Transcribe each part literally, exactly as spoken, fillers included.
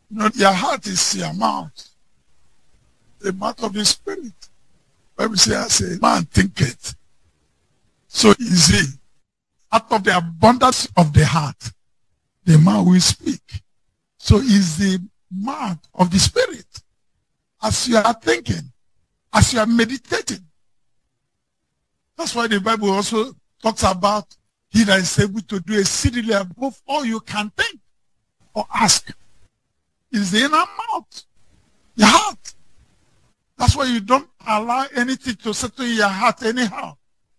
You know, your heart is your mouth. The mouth of the Spirit. Bible says, a man thinketh. So easy. Out of the abundance of the heart, the man will speak. So is the mouth of the Spirit. As you are thinking, as you are meditating. That's why the Bible also talks about he that is able to do exceedingly above all you can think or ask. Is the inner mouth, your heart. That's why you don't allow anything to settle in your heart anyhow.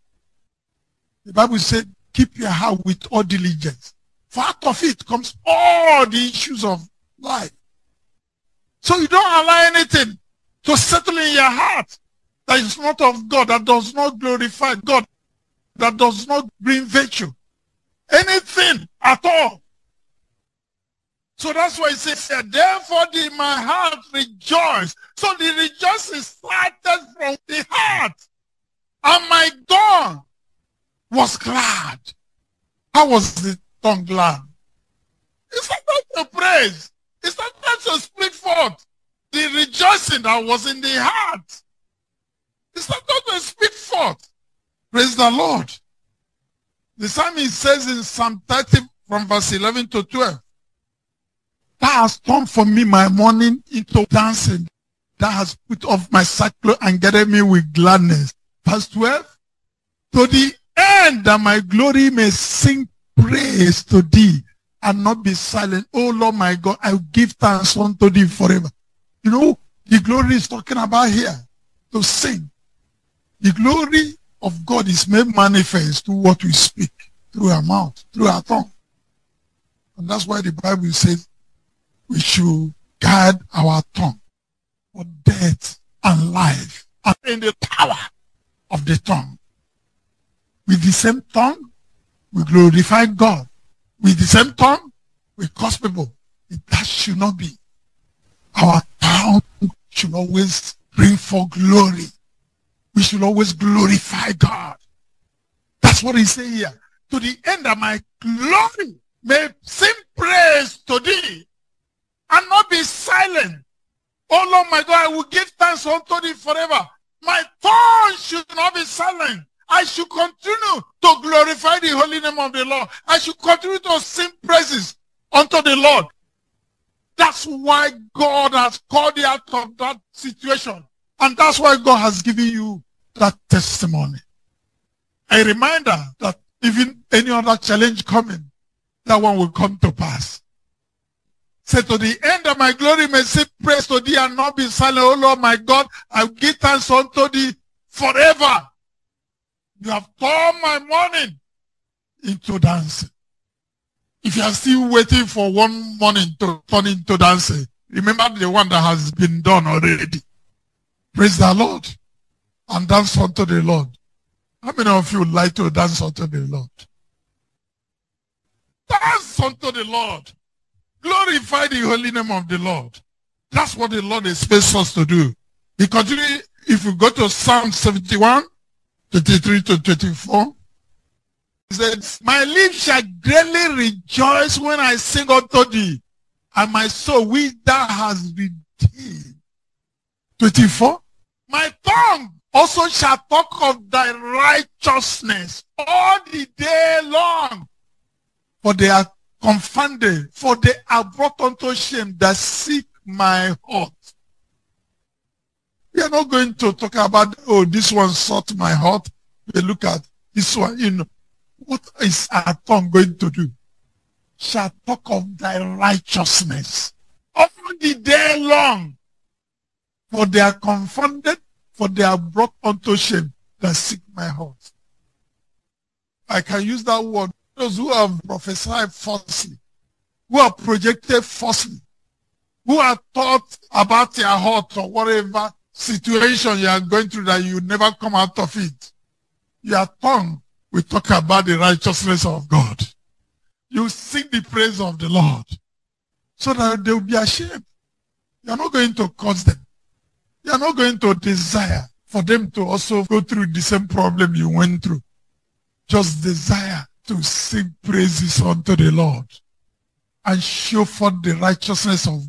The Bible said, keep your heart with all diligence. For out of it comes all the issues of life. So you don't allow anything to settle in your heart that is not of God, that does not glorify God, that does not bring virtue. Anything at all. So that's why it says, therefore did my heart rejoice. So the rejoicing started from the heart. And my tongue was glad. How was the tongue glad? It started to praise. It started to speak forth the rejoicing that was in the heart. It started to speak forth. Praise the Lord. The psalmist says in Psalm thirty from verse eleven to twelve, that has turned for me my morning into dancing. That has put off my sackcloth and gathered me with gladness. Verse twelve, to the end that my glory may sing praise to thee and not be silent. Oh Lord my God, I will give thanks unto thee forever. You know, the glory is talking about here, to sing. The glory of God is made manifest through what we speak, through our mouth, through our tongue. And that's why the Bible says we should guard our tongue for death and life, and in the power of the tongue. With the same tongue, we glorify God. With the same tongue, we curse people. That should not be. Our tongue should always bring forth glory. We should always glorify God. That's what he says here. To the end that my glory may sing praise to thee and not be silent. Oh Lord my God, I will give thanks unto thee forever. My tongue should not be silent. I should continue to glorify the holy name of the Lord. I should continue to sing praises unto the Lord. That's why God has called you out of that situation. And that's why God has given you that testimony. A reminder that even any other challenge coming, that one will come to pass. Say, to the end of my glory may sing praise to thee and not be silent. Oh Lord my God, I will give thanks unto thee forever. You have turned my morning into dancing. If you are still waiting for one morning to turn into dancing, remember the one that has been done already. Praise the Lord. And dance unto the Lord. How many of you would like to dance unto the Lord? Dance unto the Lord. Glorify the holy name of the Lord. That's what the Lord expects us to do. He continues, if you go to Psalm seventy-one, twenty-three to twenty-four, he says, my lips shall greatly rejoice when I sing unto thee, and my soul which thou hast redeemed. twenty-four, my tongue also shall talk of thy righteousness all the day long. For they are confounded, for they are brought unto shame that seek my heart. We are not going to talk about, oh, this one sought my heart. We look at this one, you know. What is our tongue going to do? Shall talk of thy righteousness all the day long. For they are confounded, for they are brought unto shame that seek my heart. I can use that word. Those who have prophesied falsely, who are projected falsely, who are taught about your heart or whatever situation you are going through that you never come out of it. Your tongue will talk about the righteousness of God. You sing the praise of the Lord so that they will be ashamed. You are not going to curse them. You are not going to desire for them to also go through the same problem you went through. Just desire to sing praises unto the Lord and show forth the righteousness of